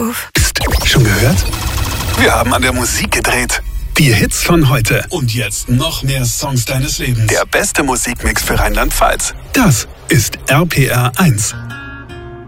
Anruf. Psst, schon gehört? Wir haben an der Musik gedreht. Die Hits von heute. Und jetzt noch mehr Songs deines Lebens. Der beste Musikmix für Rheinland-Pfalz. Das ist RPR 1.